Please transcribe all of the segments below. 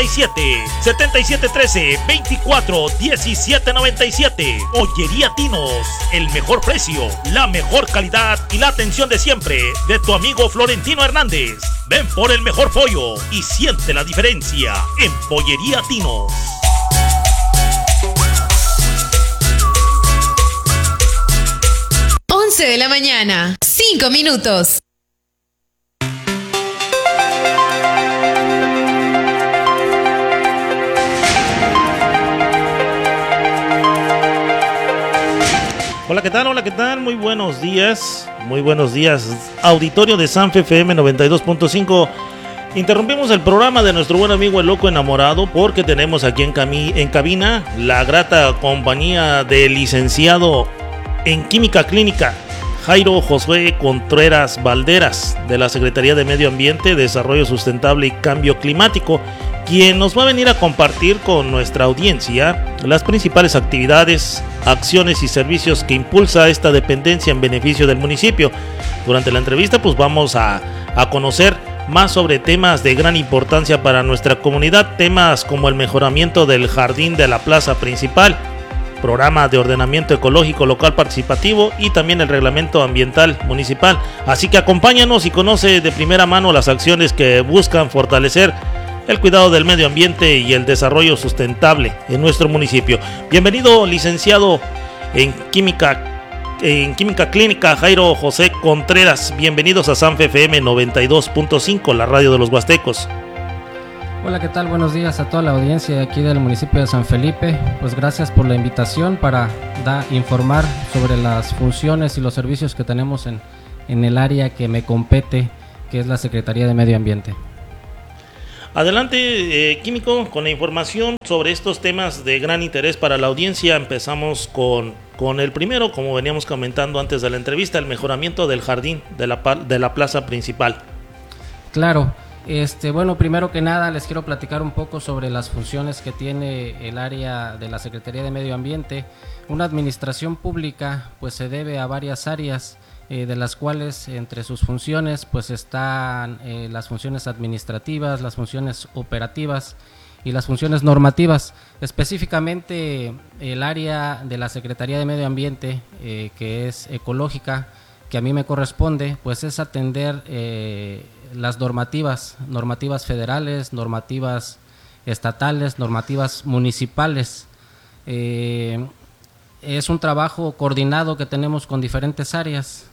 77 7713 24 17 97. Pollería Tinos, el mejor precio, la mejor calidad y la atención de siempre de tu amigo Florentino Hernández. Ven por el mejor pollo y siente la diferencia en Pollería Tinos. 11 de la mañana, 5 minutos. Hola, ¿qué tal? Hola, ¿qué tal? Muy buenos días, auditorio de Sanfe FM 92.5. Interrumpimos el programa de nuestro buen amigo el Loco Enamorado porque tenemos aquí en cabina la grata compañía del licenciado en Química Clínica Jairo Josué Contreras Valderas, de la Secretaría de Medio Ambiente, Desarrollo Sustentable y Cambio Climático, quien nos va a venir a compartir con nuestra audiencia las principales actividades, acciones y servicios que impulsa esta dependencia en beneficio del municipio. Durante la entrevista pues vamos a conocer más sobre temas de gran importancia para nuestra comunidad, temas como el mejoramiento del jardín de la plaza principal, programa de ordenamiento ecológico local participativo y también el reglamento ambiental municipal. Así que acompáñanos y conoce de primera mano las acciones que buscan fortalecer el cuidado del medio ambiente y el desarrollo sustentable en nuestro municipio. Bienvenido, licenciado en Química Clínica Jairo José Contreras. Bienvenidos a Sanfe FM 92.5, la radio de los Huastecos. Hola, ¿qué tal? Buenos días a toda la audiencia de aquí del municipio de San Felipe. Pues gracias por la invitación para informar sobre las funciones y los servicios que tenemos en el área que me compete, que es la Secretaría de Medio Ambiente. Adelante, Químico, con la información sobre estos temas de gran interés para la audiencia. Empezamos con el primero, como veníamos comentando antes de la entrevista, el mejoramiento del jardín de la plaza principal. Claro. Bueno, primero que nada les quiero platicar un poco sobre las funciones que tiene el área de la Secretaría de Medio Ambiente. Una administración pública pues se debe a varias áreas, de las cuales entre sus funciones pues están las funciones administrativas, las funciones operativas y las funciones normativas. Específicamente el área de la Secretaría de Medio Ambiente, que es ecológica, que a mí me corresponde, pues es atender las normativas federales, normativas estatales, normativas municipales. Es un trabajo coordinado que tenemos con diferentes áreas.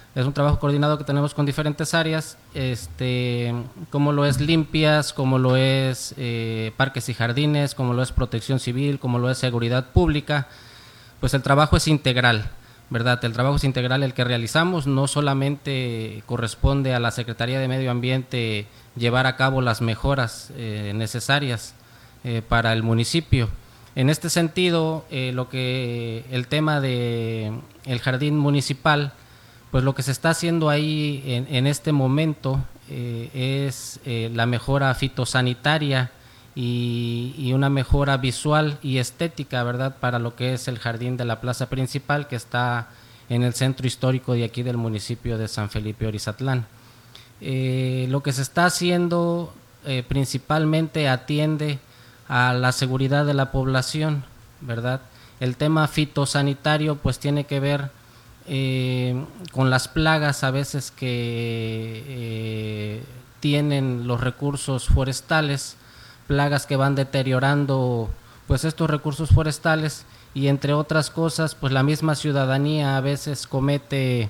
Como lo es limpias, como lo es parques y jardines, como lo es protección civil, como lo es seguridad pública. Pues el trabajo es integral, ¿verdad? El trabajo es integral el que realizamos. No solamente corresponde a la Secretaría de Medio Ambiente llevar a cabo las mejoras necesarias para el municipio. En este sentido, el tema de el jardín municipal, pues lo que se está haciendo ahí en este momento es la mejora fitosanitaria y una mejora visual y estética, ¿verdad?, para lo que es el jardín de la plaza principal, que está en el centro histórico de aquí del municipio de San Felipe Orizatlán. Lo que se está haciendo principalmente atiende a la seguridad de la población, ¿verdad? El tema fitosanitario pues tiene que ver con las plagas a veces que tienen los recursos forestales, plagas que van deteriorando pues estos recursos forestales, y entre otras cosas pues la misma ciudadanía a veces comete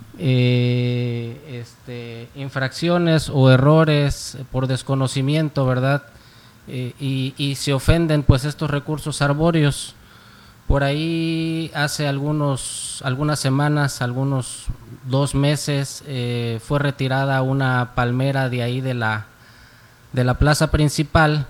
infracciones o errores por desconocimiento, ¿verdad? Y se ofenden pues estos recursos arbóreos. Por ahí hace algunas semanas, algunos 2 meses, fue retirada una palmera de ahí de la plaza principal,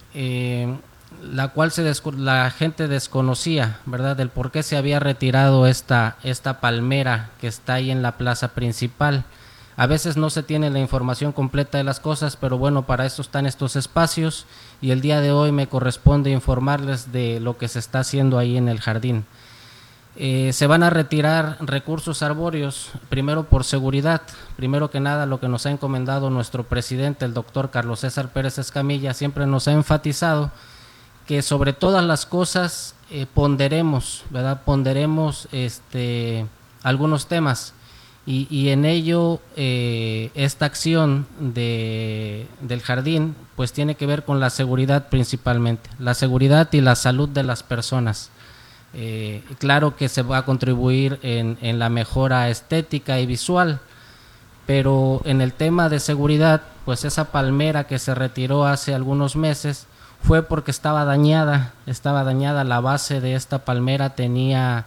la cual la gente desconocía, ¿verdad?, del por qué se había retirado esta palmera que está ahí en la plaza principal. A veces no se tiene la información completa de las cosas, pero bueno, para eso están estos espacios, y el día de hoy me corresponde informarles de lo que se está haciendo ahí en el jardín. Se van a retirar recursos arbóreos, primero por seguridad. Primero que nada, lo que nos ha encomendado nuestro presidente, el doctor Carlos César Pérez Escamilla, siempre nos ha enfatizado que sobre todas las cosas ponderemos, ¿verdad? Ponderemos algunos temas y en ello esta acción del jardín pues tiene que ver con la seguridad principalmente, la seguridad y la salud de las personas. Claro que se va a contribuir en la mejora estética y visual, pero en el tema de seguridad, pues esa palmera que se retiró hace algunos meses fue porque estaba dañada, la base de esta palmera tenía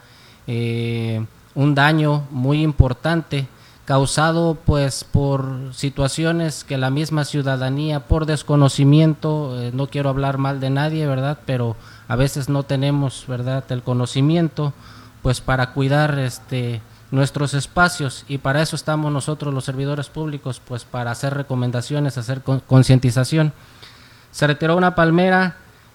un daño muy importante causado pues por situaciones que la misma ciudadanía por desconocimiento, no quiero hablar mal de nadie, ¿verdad? Pero a veces no tenemos, ¿verdad?, el conocimiento pues para cuidar nuestros espacios, y para eso estamos nosotros los servidores públicos, pues para hacer recomendaciones, hacer concientización. Se retiró una palmera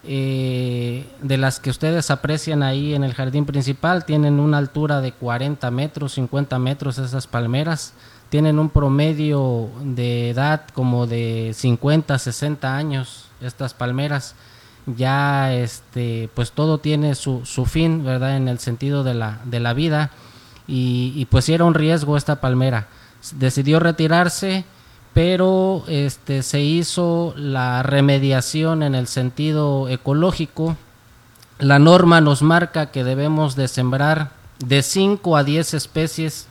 de las que ustedes aprecian ahí en el jardín principal, tienen una altura de 40 metros, 50 metros esas palmeras, tienen un promedio de edad como de 50, 60 años estas palmeras. Ya pues todo tiene su fin, ¿verdad?, en el sentido de la vida, y pues sí era un riesgo esta palmera. Decidió retirarse, pero se hizo la remediación en el sentido ecológico. La norma nos marca que debemos de sembrar de 5 a 10 especies,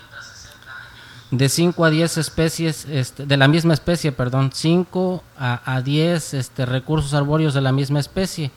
de 5 a 10 especies, de la misma especie, 5 a 10 recursos arbóreos de la misma especie.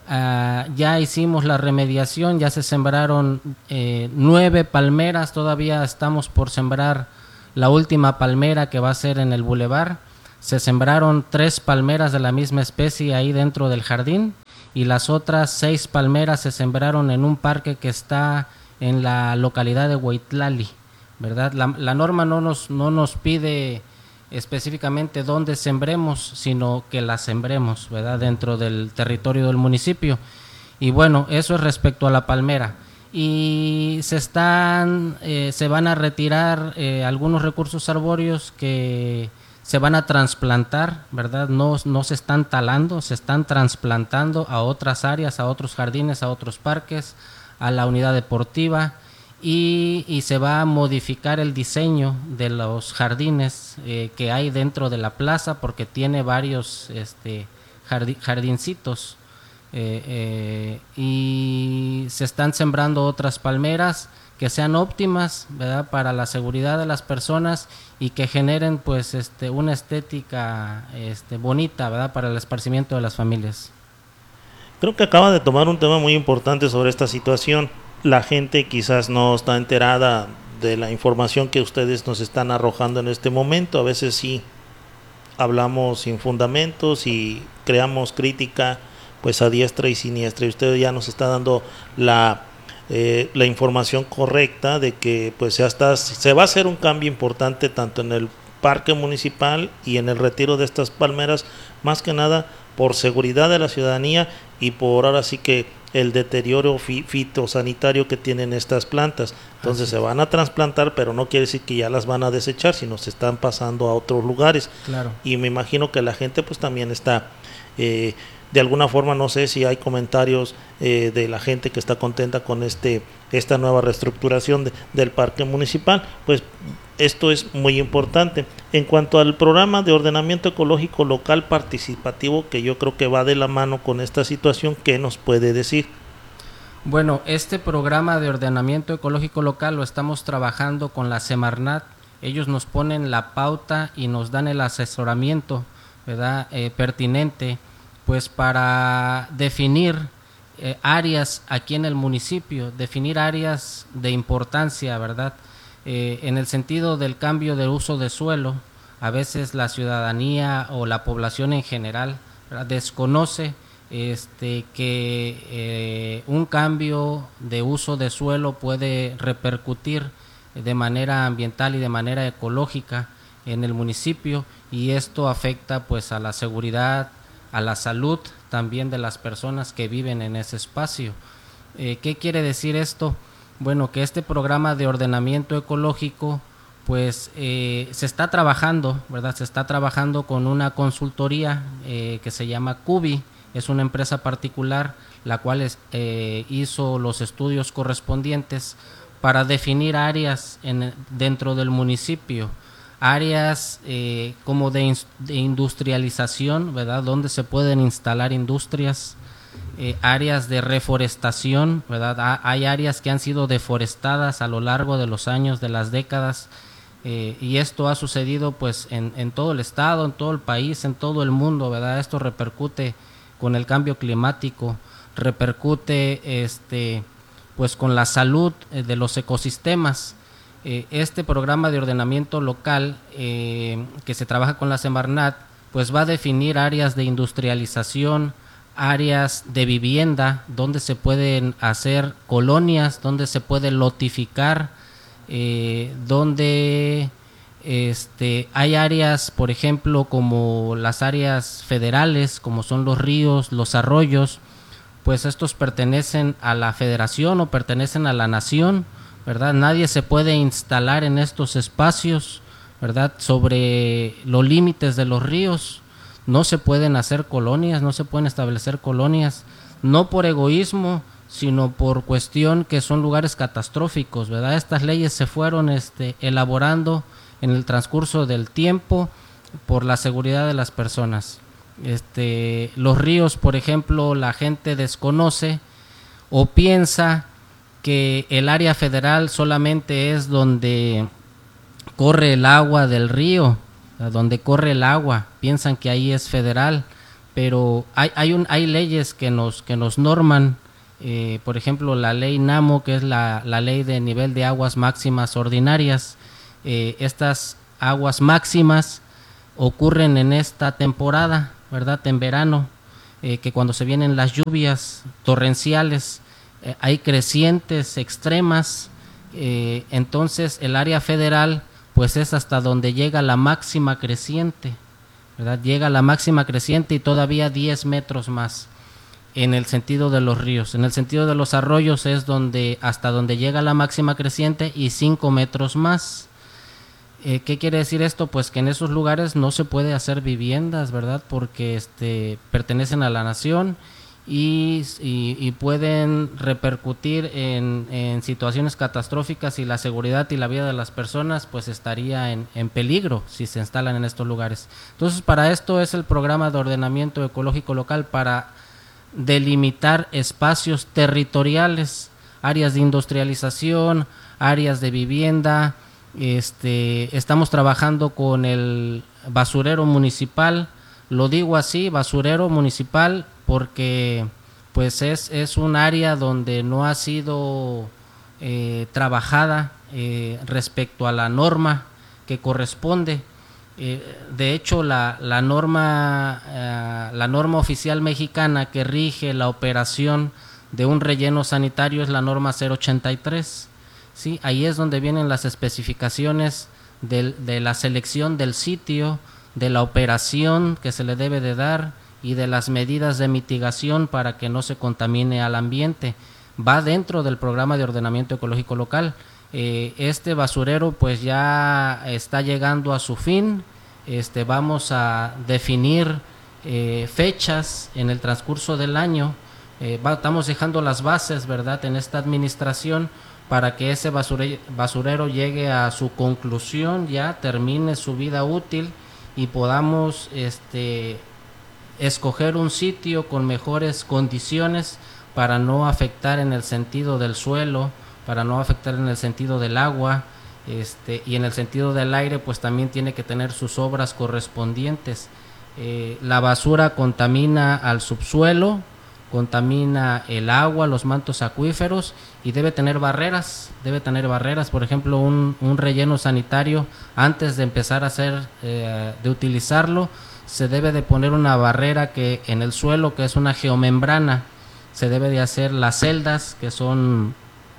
Ya hicimos la remediación, ya se sembraron 9 palmeras, todavía estamos por sembrar la última palmera que va a ser en el bulevar. Se sembraron 3 palmeras de la misma especie ahí dentro del jardín, y las otras 6 palmeras se sembraron en un parque que está en la localidad de Huaitlali, ¿verdad? La norma no nos pide específicamente dónde sembremos, sino que la sembremos, ¿verdad?, dentro del territorio del municipio. Y bueno, eso es respecto a la palmera. Y se van a retirar algunos recursos arbóreos que se van a trasplantar, ¿verdad? No se están talando, se están trasplantando a otras áreas, a otros jardines, a otros parques, a la unidad deportiva, y se va a modificar el diseño de los jardines que hay dentro de la plaza, porque tiene varios jardincitos, y se están sembrando otras palmeras que sean óptimas, ¿verdad?, para la seguridad de las personas y que generen pues una estética bonita, ¿verdad?, para el esparcimiento de las familias. Creo que acaba de tomar un tema muy importante sobre esta situación. La gente quizás no está enterada de la información que ustedes nos están arrojando en este momento. A veces sí hablamos sin fundamentos y creamos crítica pues a diestra y siniestra, y usted ya nos está dando la información correcta de que pues se va a hacer un cambio importante tanto en el parque municipal y en el retiro de estas palmeras, más que nada por seguridad de la ciudadanía y por ahora sí que el deterioro fitosanitario que tienen estas plantas. Entonces se van a trasplantar, pero no quiere decir que ya las van a desechar, sino se están pasando a otros lugares. Claro. Y me imagino que la gente pues también está de alguna forma, no sé si hay comentarios de la gente que está contenta con esta nueva reestructuración del parque municipal. Pues esto es muy importante. En cuanto al programa de ordenamiento ecológico local participativo, que yo creo que va de la mano con esta situación, ¿qué nos puede decir? Bueno, este programa de ordenamiento ecológico local lo estamos trabajando con la Semarnat. Ellos nos ponen la pauta y nos dan el asesoramiento, ¿verdad?, pertinente, pues para definir áreas aquí en el municipio, definir áreas de importancia, ¿verdad? En el sentido del cambio de uso de suelo, a veces la ciudadanía o la población en general, ¿verdad?, desconoce que un cambio de uso de suelo puede repercutir de manera ambiental y de manera ecológica en el municipio, y esto afecta pues a la seguridad, a la salud también de las personas que viven en ese espacio. ¿Qué quiere decir esto? Bueno, que este programa de ordenamiento ecológico pues se está trabajando, ¿verdad? Se está trabajando con una consultoría que se llama Cubi, es una empresa particular la cual hizo los estudios correspondientes para definir áreas dentro del municipio, áreas como de industrialización, ¿verdad? Donde se pueden instalar industrias, áreas de reforestación, ¿verdad? Hay áreas que han sido deforestadas a lo largo de los años, de las décadas, y esto ha sucedido pues en todo el estado, en todo el país, en todo el mundo, ¿verdad? Esto repercute con el cambio climático, repercute pues con la salud de los ecosistemas. Este programa de ordenamiento local que se trabaja con la Semarnat pues va a definir áreas de industrialización, áreas de vivienda donde se pueden hacer colonias, donde se puede lotificar, donde hay áreas, por ejemplo, como las áreas federales, como son los ríos, los arroyos, pues estos pertenecen a la federación o pertenecen a la nación, ¿verdad? Nadie se puede instalar en estos espacios, ¿verdad? Sobre los límites de los ríos no se pueden hacer colonias, no se pueden establecer colonias, no por egoísmo, sino por cuestión que son lugares catastróficos, ¿verdad? Estas leyes se fueron elaborando en el transcurso del tiempo por la seguridad de las personas. Los ríos, por ejemplo, la gente desconoce o piensa que el área federal solamente es donde corre el agua del río, donde corre el agua, piensan que ahí es federal, pero hay leyes que nos norman, por ejemplo la ley NAMO, que es la ley de nivel de aguas máximas ordinarias. Estas aguas máximas ocurren en esta temporada, ¿verdad? En verano, que cuando se vienen las lluvias torrenciales, hay crecientes extremas, entonces el área federal pues es hasta donde llega la máxima creciente, ¿verdad? Llega la máxima creciente y todavía 10 metros más en el sentido de los ríos. En el sentido de los arroyos es hasta donde llega la máxima creciente y 5 metros más. ¿Qué quiere decir esto? Pues que en esos lugares no se puede hacer viviendas, ¿verdad? Porque pertenecen a la nación y pueden repercutir en situaciones catastróficas, y la seguridad y la vida de las personas pues estaría en peligro si se instalan en estos lugares. Entonces, para esto es el programa de ordenamiento ecológico local, para delimitar espacios territoriales, áreas de industrialización, áreas de vivienda. Estamos trabajando con el basurero municipal. Lo digo así, basurero municipal, porque pues es un área donde no ha sido trabajada respecto a la norma que corresponde. De hecho, la norma oficial mexicana que rige la operación de un relleno sanitario es la norma 083. ¿Sí? Ahí es donde vienen las especificaciones de la selección del sitio, de la operación que se le debe de dar y de las medidas de mitigación para que no se contamine al ambiente. Va dentro del programa de ordenamiento ecológico local. Este basurero pues ya está llegando a su fin. Vamos a definir fechas en el transcurso del año. Estamos dejando las bases, ¿verdad?, en esta administración, para que ese basurero llegue a su conclusión, ya termine su vida útil y podamos escoger un sitio con mejores condiciones para no afectar en el sentido del suelo, para no afectar en el sentido del agua, y en el sentido del aire pues también tiene que tener sus obras correspondientes. La basura contamina al subsuelo, contamina el agua, los mantos acuíferos, y debe tener barreras, por ejemplo un relleno sanitario, antes de empezar a de utilizarlo, se debe de poner una barrera que en el suelo, que es una geomembrana. Se debe de hacer las celdas, que son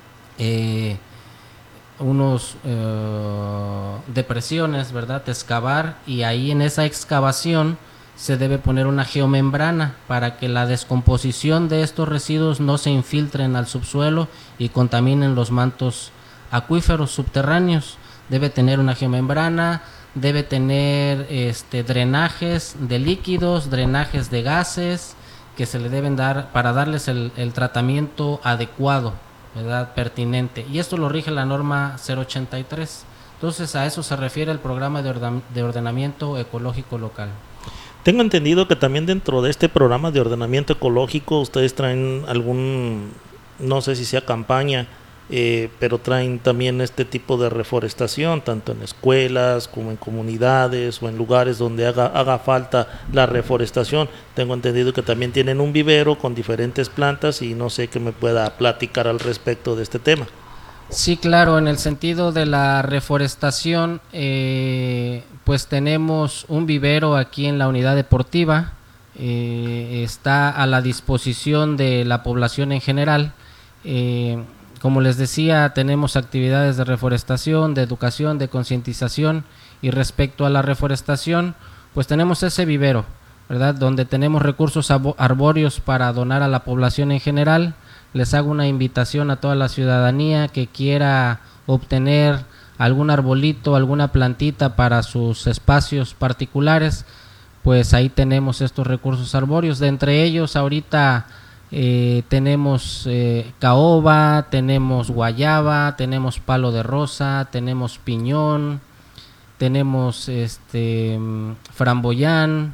unos depresiones, ¿verdad?, excavar, y ahí en esa excavación se debe poner una geomembrana para que la descomposición de estos residuos no se infiltren al subsuelo y contaminen los mantos acuíferos subterráneos. Debe tener una geomembrana, debe tener drenajes de líquidos, drenajes de gases que se le deben dar para darles el tratamiento adecuado, ¿verdad? Pertinente. Y esto lo rige la norma 083. Entonces a eso se refiere el programa de ordenamiento ecológico local. Tengo entendido que también dentro de este programa de ordenamiento ecológico ustedes traen algún, no sé si sea campaña, pero traen también este tipo de reforestación, tanto en escuelas como en comunidades o en lugares donde haga falta la reforestación. Tengo entendido que también tienen un vivero con diferentes plantas y no sé que me pueda platicar al respecto de este tema. Sí, claro, en el sentido de la reforestación, pues tenemos un vivero aquí en la unidad deportiva, está a la disposición de la población en general. Como les decía, tenemos actividades de reforestación, de educación, de concientización, y respecto a la reforestación, pues tenemos ese vivero, ¿verdad? Donde tenemos recursos arbóreos para donar a la población en general. Les hago una invitación a toda la ciudadanía que quiera obtener algún arbolito, alguna plantita para sus espacios particulares, pues ahí tenemos estos recursos arbóreos. De entre ellos ahorita tenemos caoba, tenemos guayaba, tenemos palo de rosa, tenemos piñón, tenemos framboyán,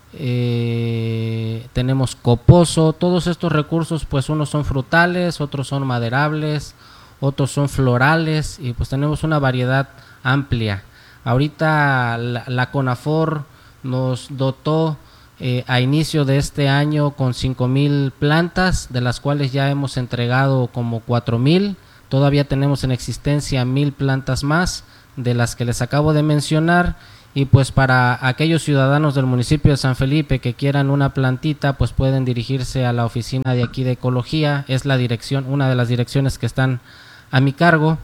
tenemos coposo. Todos estos recursos, pues unos son frutales, otros son maderables, otros son florales, y pues tenemos una variedad amplia. Ahorita la CONAFOR nos dotó a inicio de este año con 5,000 plantas, de las cuales ya hemos entregado como 4,000. Todavía tenemos en existencia 1,000 plantas más de las que les acabo de mencionar. Y pues para aquellos ciudadanos del municipio de San Felipe que quieran una plantita, pues pueden dirigirse a la oficina de aquí de Ecología. Es la dirección, una de las direcciones que están a mi cargo,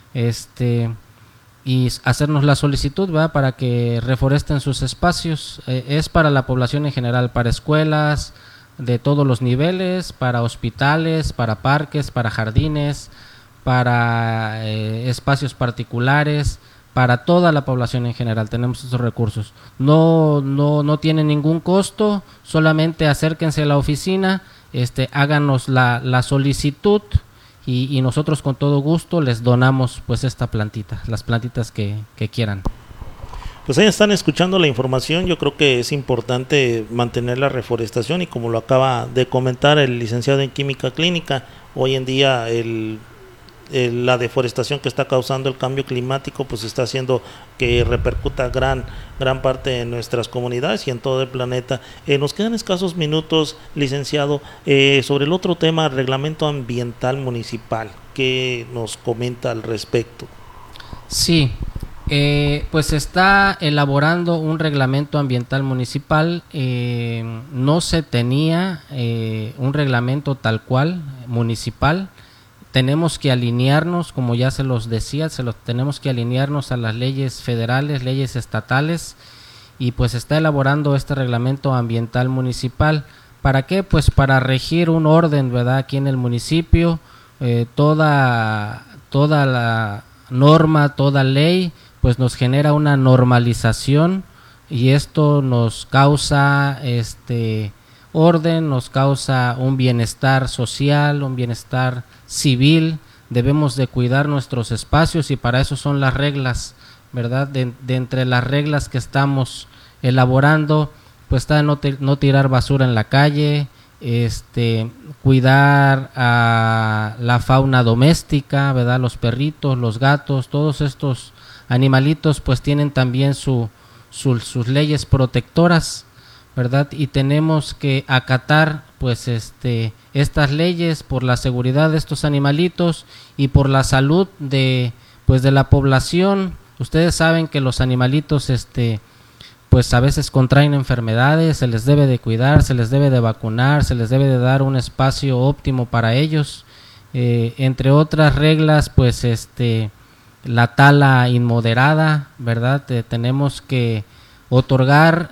y hacernos la solicitud, ¿verdad?, para que reforesten sus espacios. Es para la población en general, para escuelas de todos los niveles, para hospitales, para parques, para jardines, para espacios particulares, para toda la población en general. Tenemos esos recursos. No tiene ningún costo, solamente acérquense a la oficina, háganos la solicitud, y nosotros con todo gusto les donamos pues esta plantita, las plantitas que quieran. Pues ahí están escuchando la información. Yo creo que es importante mantener la reforestación, y como lo acaba de comentar el licenciado en Química Clínica, hoy en día la deforestación que está causando el cambio climático pues está haciendo que repercuta gran parte en nuestras comunidades y en todo el planeta. Nos quedan escasos minutos, licenciado, sobre el otro tema, reglamento ambiental municipal. ¿Qué nos comenta al respecto? Sí, pues se está elaborando un reglamento ambiental municipal. No se tenía un reglamento tal cual municipal. Tenemos que alinearnos, como ya se los decía, tenemos que alinearnos a las leyes federales, leyes estatales, y pues se está elaborando este reglamento ambiental municipal. ¿Para qué? Pues para regir un orden, ¿verdad?, aquí en el municipio. Toda la norma, toda ley, pues nos genera una normalización, y esto nos causa orden, nos causa un bienestar social, un bienestar civil. Debemos de cuidar nuestros espacios, y para eso son las reglas, ¿verdad? De entre las reglas que estamos elaborando, pues está no tirar basura en la calle, cuidar a la fauna doméstica, ¿verdad? Los perritos, los gatos, todos estos animalitos pues tienen también sus leyes protectoras, ¿verdad? Y tenemos que acatar pues estas leyes por la seguridad de estos animalitos y por la salud de la población. Ustedes saben que los animalitos pues a veces contraen enfermedades, se les debe de cuidar, se les debe de vacunar, se les debe de dar un espacio óptimo para ellos. Entre otras reglas, pues la tala inmoderada, ¿verdad? Tenemos que otorgar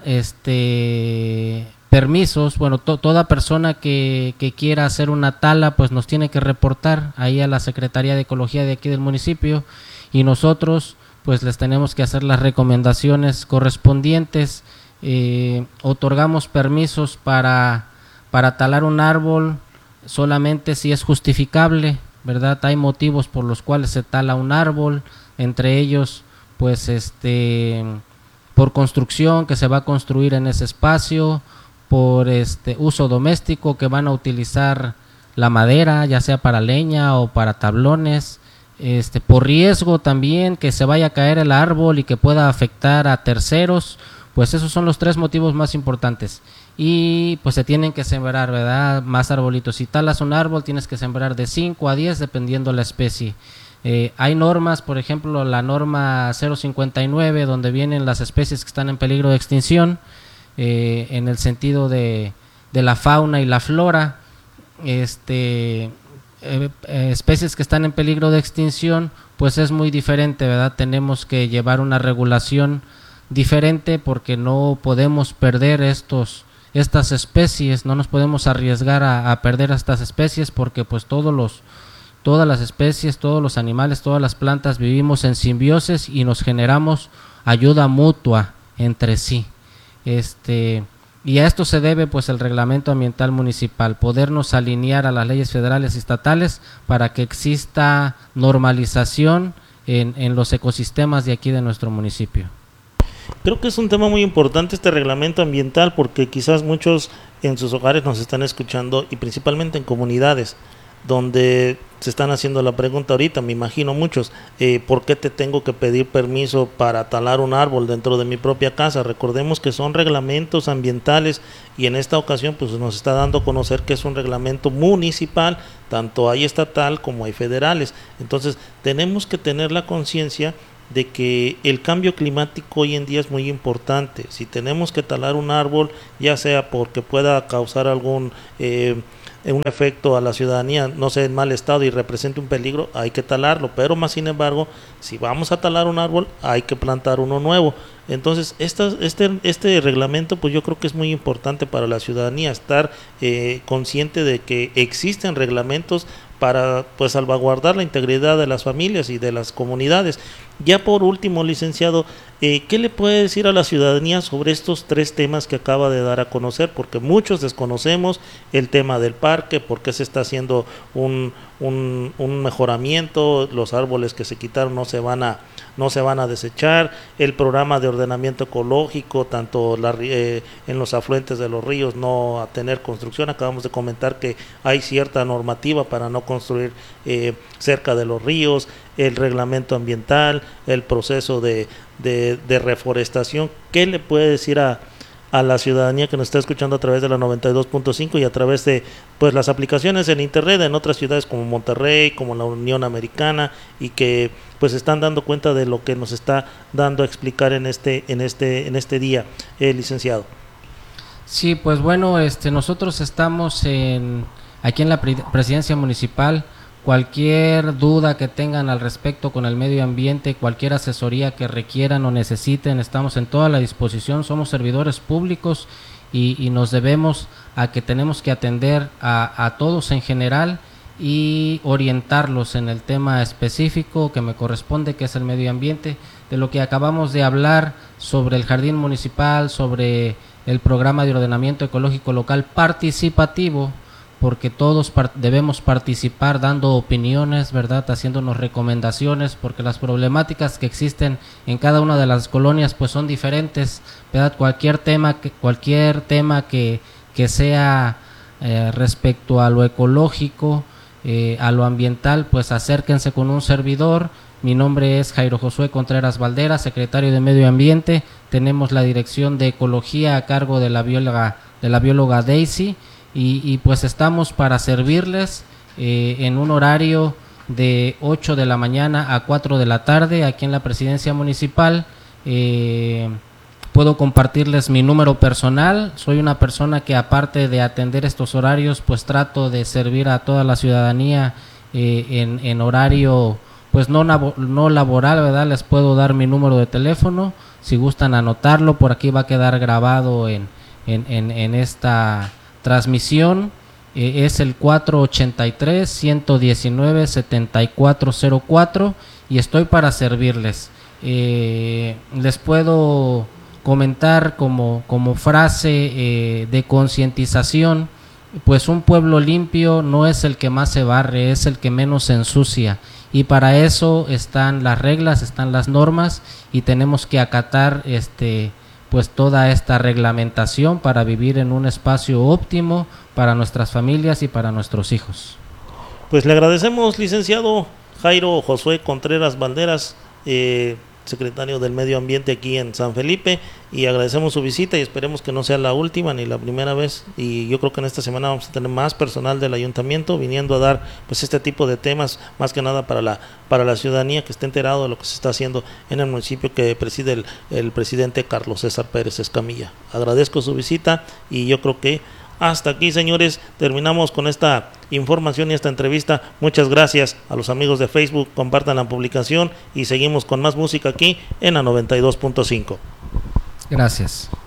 permisos. Bueno, toda persona que quiera hacer una tala pues nos tiene que reportar ahí a la Secretaría de Ecología de aquí del municipio, y nosotros pues les tenemos que hacer las recomendaciones correspondientes. Otorgamos permisos para talar un árbol solamente si es justificable, ¿verdad? Hay motivos por los cuales se tala un árbol, entre ellos pues por construcción, que se va a construir en ese espacio, por uso doméstico, que van a utilizar la madera, ya sea para leña o para tablones, por riesgo también que se vaya a caer el árbol y que pueda afectar a terceros. Pues esos son los 3 motivos más importantes. Y pues se tienen que sembrar, ¿verdad?, más arbolitos. Si talas un árbol tienes que sembrar de 5 a 10 dependiendo la especie. Hay normas, por ejemplo la norma 059, donde vienen las especies que están en peligro de extinción, en el sentido de la fauna y la flora. Especies que están en peligro de extinción, pues es muy diferente, ¿verdad? Tenemos que llevar una regulación diferente porque no podemos perder estas especies, no nos podemos arriesgar a perder estas especies, porque pues todas las especies, todos los animales, todas las plantas vivimos en simbiosis y nos generamos ayuda mutua entre sí. Y a esto se debe pues el reglamento ambiental municipal, podernos alinear a las leyes federales y estatales para que exista normalización en los ecosistemas de aquí de nuestro municipio. Creo que es un tema muy importante este reglamento ambiental, porque quizás muchos en sus hogares nos están escuchando, y principalmente en comunidades donde se están haciendo la pregunta ahorita, me imagino muchos, ¿por qué te tengo que pedir permiso para talar un árbol dentro de mi propia casa? Recordemos que son reglamentos ambientales, y en esta ocasión pues nos está dando a conocer que es un reglamento municipal, tanto hay estatal como hay federales. Entonces tenemos que tener la conciencia de que el cambio climático hoy en día es muy importante. Si tenemos que talar un árbol, ya sea porque pueda causar algún un efecto a la ciudadanía, no sé, en mal estado y represente un peligro, hay que talarlo, pero más sin embargo, si vamos a talar un árbol, hay que plantar uno nuevo. Entonces, este reglamento, pues yo creo que es muy importante para la ciudadanía, estar consciente de que existen reglamentos para pues salvaguardar la integridad de las familias y de las comunidades. Ya por último, licenciado, ¿qué le puede decir a la ciudadanía sobre estos 3 temas que acaba de dar a conocer? Porque muchos desconocemos el tema del parque, por qué se está haciendo un mejoramiento, los árboles que se quitaron no se van a desechar, el programa de ordenamiento ecológico, tanto en los afluentes de los ríos, no a tener construcción. Acabamos de comentar que hay cierta normativa para no construir cerca de los ríos, el reglamento ambiental, el proceso de reforestación. ¿Qué le puede decir a la ciudadanía que nos está escuchando a través de la 92.5 y a través de pues las aplicaciones en internet en otras ciudades como Monterrey, como la Unión Americana, y que pues están dando cuenta de lo que nos está dando a explicar en este día, licenciado? Sí, pues bueno, nosotros estamos aquí en la presidencia municipal. Cualquier duda que tengan al respecto con el medio ambiente, cualquier asesoría que requieran o necesiten, estamos en toda la disposición. Somos servidores públicos y nos debemos a que tenemos que atender a todos en general y orientarlos en el tema específico que me corresponde, que es el medio ambiente. De lo que acabamos de hablar sobre el jardín municipal, sobre el programa de ordenamiento ecológico local participativo, porque todos debemos participar dando opiniones, ¿verdad?, haciéndonos recomendaciones, porque las problemáticas que existen en cada una de las colonias pues son diferentes, ¿verdad? Cualquier tema que sea respecto a lo ecológico, a lo ambiental, pues acérquense con un servidor. Mi nombre es Jairo Josué Contreras Valdera, secretario de Medio Ambiente. Tenemos la dirección de Ecología a cargo de la bióloga Daisy. Y pues estamos para servirles en un horario de 8 de la mañana a 4 de la tarde aquí en la presidencia municipal. Puedo compartirles mi número personal. Soy una persona que, aparte de atender estos horarios, pues trato de servir a toda la ciudadanía en horario pues no laboral, ¿verdad? Les puedo dar mi número de teléfono, si gustan anotarlo, por aquí va a quedar grabado en esta transmisión. Es el 483-119-7404 y estoy para servirles. Les puedo comentar como frase de concientización, pues un pueblo limpio no es el que más se barre, es el que menos se ensucia, y para eso están las reglas, están las normas, y tenemos que acatar pues toda esta reglamentación para vivir en un espacio óptimo para nuestras familias y para nuestros hijos. Pues le agradecemos, licenciado Jairo Josué Contreras Valderas, secretario del Medio Ambiente aquí en San Felipe, y agradecemos su visita y esperemos que no sea la última ni la primera vez, y yo creo que en esta semana vamos a tener más personal del ayuntamiento viniendo a dar pues este tipo de temas, más que nada para la ciudadanía que esté enterado de lo que se está haciendo en el municipio que preside el presidente Carlos César Pérez Escamilla. Agradezco su visita y yo creo que hasta aquí, señores, terminamos con esta información y esta entrevista. Muchas gracias a los amigos de Facebook, compartan la publicación y seguimos con más música aquí en la 92.5. Gracias.